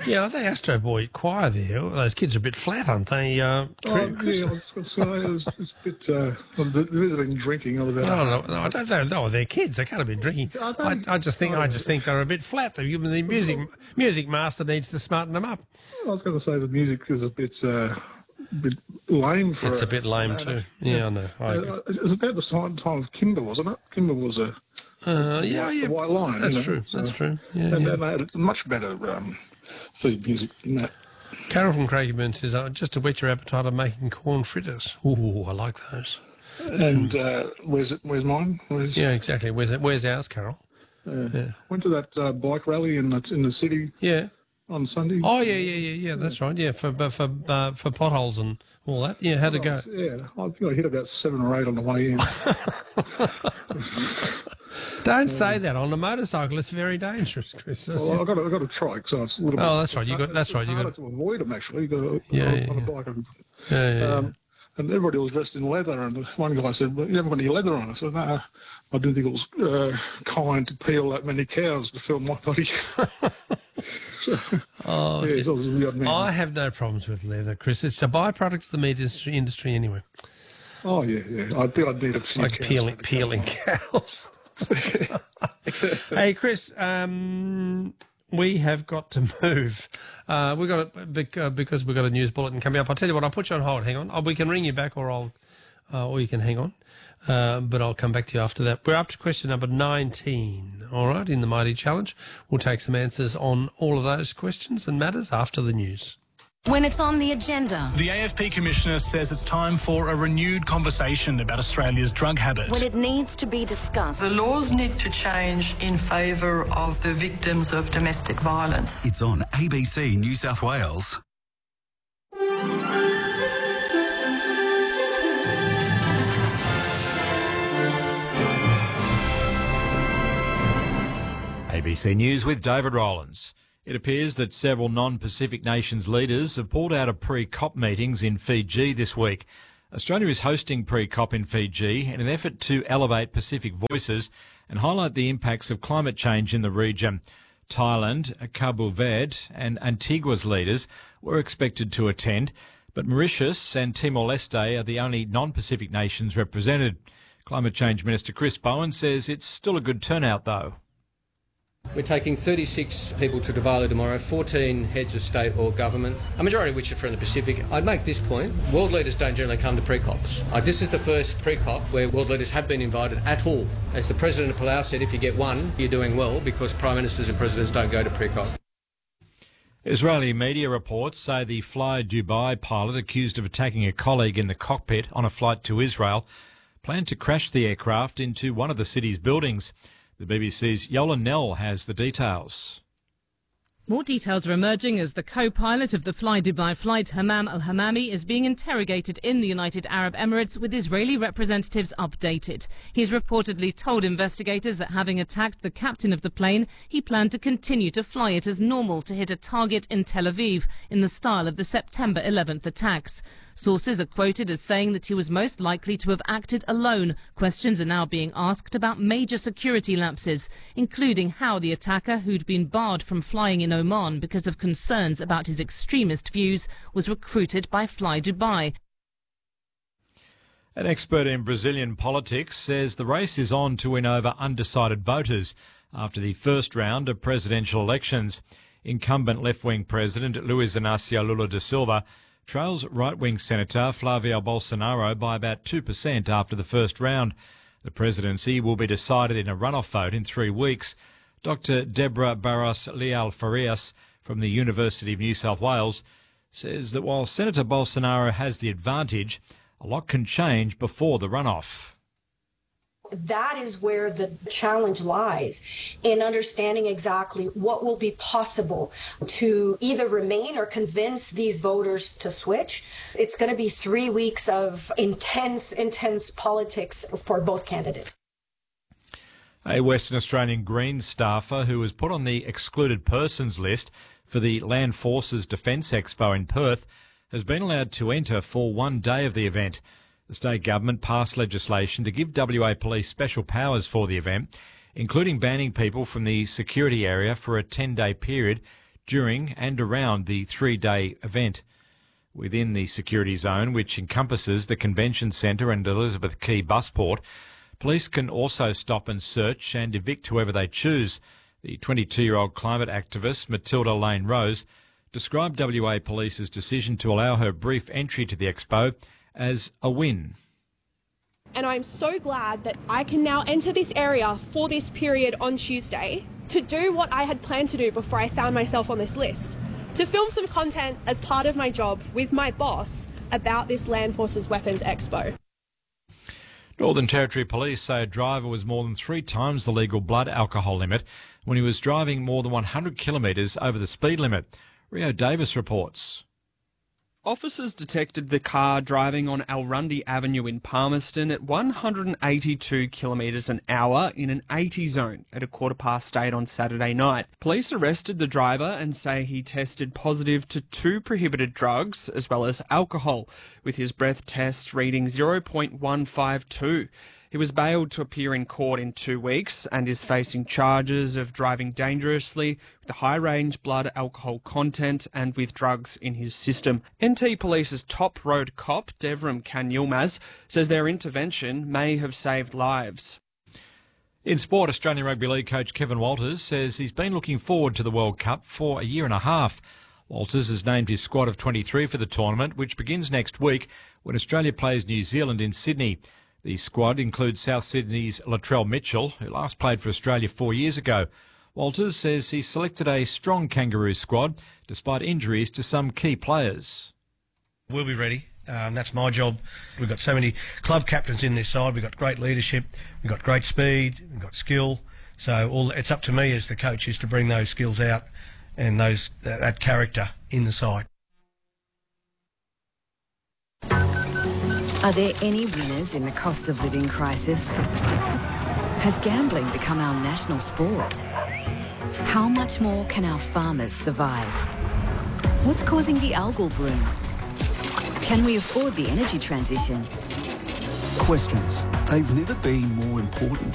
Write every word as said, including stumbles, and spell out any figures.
Yeah, the Astro Boy choir there, those kids are a bit flat, aren't they? Uh, Oh, Chris? yeah, I was going to say, it was, it's a bit, uh, well, they've been drinking. Or I don't know. No, I don't know. No, they're kids. They can't have been drinking. I I, don't- I just think I just think they're a bit flat. The music music master needs to smarten them up. I was going to say the music is a bit, uh, bit lame for It's a bit lame too. Yeah, I know. I agree. Uh, it was about the time time of Kimber, wasn't it? Kimber was a Uh, yeah, the yeah. White Line. That's you know, true. so- That's true. Yeah, and, yeah. and they had much better um, feed music than that. Carol from Craigieburn says, uh, just to whet your appetite, I'm making corn fritters. Ooh, I like those. And uh, where's it? Where's mine? Where's, Yeah, exactly. Where's it? Where's ours, Carol? uh, Yeah. Went to that uh, bike rally in the, in the city Yeah. on Sunday. Oh, yeah, yeah, yeah, yeah. That's right. Yeah, for for for, uh, for potholes and all that. Yeah, how'd it go? Yeah, I think I hit about seven or eight on the way in. Don't say that on a motorcycle. It's very dangerous, Chris. That's Well, it. I've got to, I've got to try because it's a little. Oh, bit, that's right. You got. That's it's right. You harder got. to avoid them actually. You got to, Yeah, on, yeah, on a yeah. bike. And, Yeah, yeah, yeah. um, and everybody was dressed in leather, and one guy said, well, "You haven't got any leather on." I said, "No, I didn't think it was uh, kind to peel that many cows to fill my body." so, Oh, yeah, dear. so it was a weird man. I have no problems with leather, Chris. It's a byproduct of the meat industry, industry anyway. Oh yeah, yeah. I think I'd need a few Like cows peeling to peeling cows. Hey, Chris, um, we have got to move. Uh, we've got a, bec- uh, because we've got a news bulletin coming up. I'll tell you what, I'll put you on hold. Hang on. Oh, we can ring you back, or I'll, uh, or you can hang on. Uh, but I'll come back to you after that. We're up to question number nineteen. All right, in the Mighty Challenge, we'll take some answers on all of those questions and matters after the news. When it's on the agenda. The A F P Commissioner says it's time for a renewed conversation about Australia's drug habit. When it needs to be discussed. The laws need to change in favour of the victims of domestic violence. It's on A B C New South Wales. A B C News with David Rowlands. It appears that several non-Pacific nations leaders have pulled out of pre-COP meetings in Fiji this week. Australia is hosting pre-COP in Fiji in an effort to elevate Pacific voices and highlight the impacts of climate change in the region. Thailand, Cabo Verde and Antigua's leaders were expected to attend, but Mauritius and Timor-Leste are the only non-Pacific nations represented. Climate Change Minister Chris Bowen says it's still a good turnout though. We're taking thirty-six people to Diwali tomorrow, fourteen heads of state or government, a majority of which are from the Pacific. I'd make this point, world leaders don't generally come to pre-COPs. Uh, this is the first pre-COP where world leaders have been invited at all. As the President of Palau said, if you get one, you're doing well, because Prime Ministers and Presidents don't go to pre-COP. Israeli media reports say the Fly Dubai pilot accused of attacking a colleague in the cockpit on a flight to Israel planned to crash the aircraft into one of the city's buildings. The B B C's Yola Nell has the details. More details are emerging as the co-pilot of the Fly Dubai flight, Hammam Al-Hammami, is being interrogated in the United Arab Emirates, with Israeli representatives updated. He's reportedly told investigators that having attacked the captain of the plane, he planned to continue to fly it as normal to hit a target in Tel Aviv in the style of the September eleventh attacks. Sources are quoted as saying that he was most likely to have acted alone. Questions are now being asked about major security lapses, including how the attacker, who'd been barred from flying in Oman because of concerns about his extremist views, was recruited by Fly Dubai. An expert in Brazilian politics says the race is on to win over undecided voters after the first round of presidential elections. Incumbent left-wing President Luiz Inácio Lula da Silva trails right-wing Senator Flavio Bolsonaro by about two percent after the first round. The presidency will be decided in a runoff vote in three weeks. Doctor Deborah Barros Leal Farias from the University of New South Wales says that while Senator Bolsonaro has the advantage, a lot can change before the runoff. That is where the challenge lies, in understanding exactly what will be possible to either remain or convince these voters to switch. It's going to be three weeks of intense, intense politics for both candidates. A Western Australian Greens staffer who was put on the excluded persons list for the Land Forces Defence Expo in Perth has been allowed to enter for one day of the event. The state government passed legislation to give W A Police special powers for the event, including banning people from the security area for a ten-day period during and around the three-day event. Within the security zone, which encompasses the Convention Centre and Elizabeth Quay Busport, police can also stop and search and evict whoever they choose. The twenty-two-year-old climate activist Matilda Lane Rose described W A Police's decision to allow her brief entry to the expo as a win. And I'm so glad that I can now enter this area for this period on Tuesday to do what I had planned to do before I found myself on this list. To film some content as part of my job with my boss about this Land Forces Weapons Expo. Northern Territory Police say a driver was more than three times the legal blood alcohol limit when he was driving more than one hundred kilometres over the speed limit. Rio Davis reports. Officers detected the car driving on Alrundi Avenue in Palmerston at one hundred eighty-two kilometres an hour in an eighty zone at a quarter past eight on Saturday night. Police arrested the driver and say he tested positive to two prohibited drugs as well as alcohol, with his breath test reading zero point one five two. He was bailed to appear in court in two weeks and is facing charges of driving dangerously with a high-range blood alcohol content and with drugs in his system. N T Police's top road cop, Devram Kanyilmaz, says their intervention may have saved lives. In sport, Australian Rugby League coach Kevin Walters says he's been looking forward to the World Cup for a year and a half. Walters has named his squad of twenty-three for the tournament, which begins next week when Australia plays New Zealand in Sydney. The squad includes South Sydney's Latrell Mitchell, who last played for Australia four years ago. Walters says he selected a strong Kangaroo squad despite injuries to some key players. We'll be ready. Um, that's my job. We've got so many club captains in this side. We've got great leadership. We've got great speed. We've got skill. So all, it's up to me as the coach is to bring those skills out and those that, that character in the side. Are there any winners in the cost of living crisis? Has gambling become our national sport? How much more can our farmers survive? What's causing the algal bloom? Can we afford the energy transition? Questions. They've never been more important.